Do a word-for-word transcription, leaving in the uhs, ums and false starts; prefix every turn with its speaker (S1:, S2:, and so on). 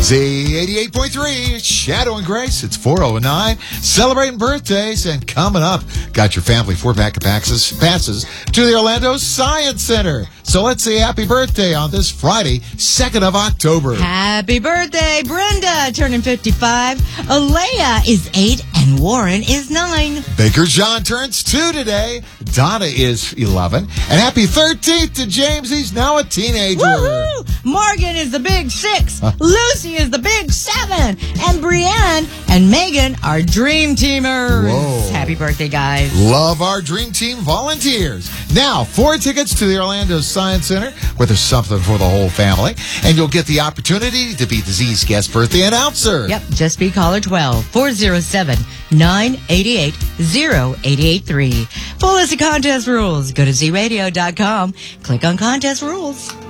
S1: Z eighty-eight point three, Shadow and Grace. It's four oh nine. Celebrating birthdays and coming up. Got your family four-pack of passes, passes to the Orlando Science Center. So let's say happy birthday on this Friday, second of October.
S2: Happy birthday, Brenda, turning fifty-five. Alea is eight and Warren is nine.
S1: Baker John turns two today. Donna is eleven. And happy thirteenth to James. He's now a teenager.
S2: Woohoo! Morgan is the big six. Huh? Lucy is the big seven. And Brienne and Megan are dream teamers.
S1: Whoa.
S2: Happy birthday, guys.
S1: Love our dream team volunteers. Now, four tickets to the Orlando Science Center, where there's something for the whole family. And you'll get the opportunity to be the Z's guest birthday announcer.
S2: Yep, just be caller twelve, four oh seven, nine eight eight, oh eight eight three. Full list of contest rules. Go to Z radio dot com. Click on contest rules.